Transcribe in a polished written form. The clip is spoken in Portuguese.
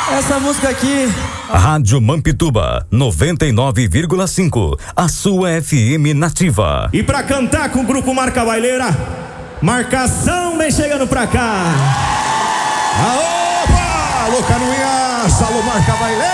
Essa música aqui. Rádio Mampituba 99,5, a sua FM nativa. E pra cantar com o grupo Marca Baileira, Marcação vem chegando pra cá. Opa! Alô, Canoinhas, alô, Marca Baileira.